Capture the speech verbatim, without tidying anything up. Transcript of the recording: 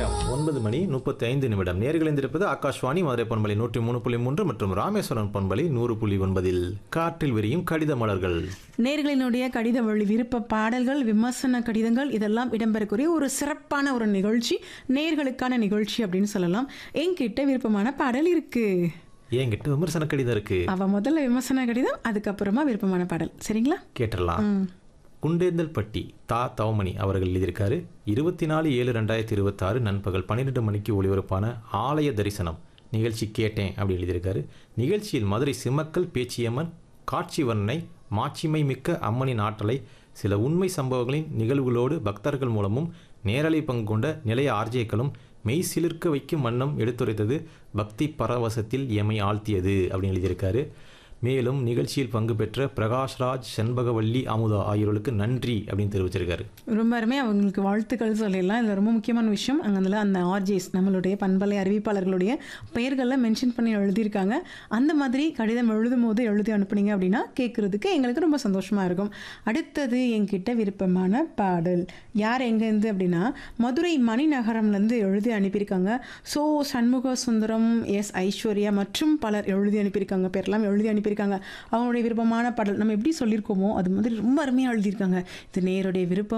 நேரம் ஒன்பது மணி முப்பத்தி ஐந்து நிமிடம். நேர்கள் இருந்திருப்பது ஆகாஷ்வாணி மதுரை பண்பலை நூற்றி மூணு புள்ளி மூன்று மற்றும் ராமேஸ்வரம் பண்பலை நூறு புள்ளி ஒன்பதில் காற்றில் விரியும் கடித மலர்கள். நேர்களினுடைய கடித வழி விருப்ப பாடல்கள், விமர்சன கடிதங்கள் இதெல்லாம் இடம்பெறக்கூடிய ஒரு சிறப்பான ஒரு நிகழ்ச்சி, நேர்களுக்கான நிகழ்ச்சி அப்படின்னு சொல்லலாம். என்கிட்ட விருப்பமான பாடல் இருக்கு. என்கிட்ட விமர்சன கடிதம் இருக்கு. அவ முதல்ல விமர்சன கடிதம், அதுக்கப்புறமா விருப்பமான பாடல். சரிங்களா? கேட்டுடலாம். குண்டேந்தல் பட்டி தா தவமணி அவர்கள் எழுதியிருக்காரு. இருபத்தி நாலு ஏழு ரெண்டாயிரத்தி இருபத்தி ஆறு நண்பகல் பன்னிரெண்டு மணிக்கு ஒளிபரப்பான ஆலய தரிசனம் நிகழ்ச்சி கேட்டேன் அப்படி எழுதியிருக்காரு. நிகழ்ச்சியில் மதுரை சிம்மக்கல் பேச்சியம்மன் காட்சி வர்ணனை, மாட்சிமை மிக்க அம்மனின் ஆற்றலை, சில உண்மை சம்பவங்களின் நிகழ்வுகளோடு பக்தர்கள் மூலமும் நேரலை பங்கு கொண்ட நிலைய ஆர்ஜேக்களும் மெய் சிலிர்க்க வைக்கும் வண்ணம் எடுத்துரைத்தது பக்தி பரவசத்தில் எமை ஆழ்த்தியது அப்படின்னு எழுதியிருக்காரு. மேலும் நிகழ்ச்சியில் பங்கு பெற்ற பிரகாஷ்ராஜ், செண்பகவல்லி, அமுதா ஆகியோர்களுக்கு நன்றி அப்படின்னு தெரிவிச்சிருக்காரு. ரொம்ப அருமை, அவங்களுக்கு வாழ்த்துக்கள் சொல்லிடலாம். இதில் ரொம்ப முக்கியமான விஷயம், அங்கே அதில் அந்த ஆர்ஜேஸ் நம்மளுடைய பண்பலை அறிவிப்பாளர்களுடைய பெயர்களில் மென்ஷன் பண்ணி எழுதியிருக்காங்க. அந்த மாதிரி கடிதம் எழுதும் போது எழுதி அனுப்புனீங்க அப்படின்னா கேட்குறதுக்கு எங்களுக்கு ரொம்ப சந்தோஷமாக இருக்கும். அடுத்தது என்கிட்ட விருப்பமான பாடல் யார் எங்கேருந்து அப்படின்னா மதுரை மணிநகரம்லேருந்து எழுதி அனுப்பியிருக்காங்க. ஸோ சண்முக சுந்தரம், எஸ் ஐஸ்வர்யா மற்றும் பலர் எழுதி அனுப்பியிருக்காங்க. பேரெல்லாம் எழுதி அனுப்பி இருக்காங்க. அவங்களுடைய விருப்பமான பாடல் நம்ம எப்படி சொல்லியிருக்கோமோ அது மாதிரி ரொம்ப அருமையாக எழுதியிருக்காங்க. இது நேருடைய விருப்பம்.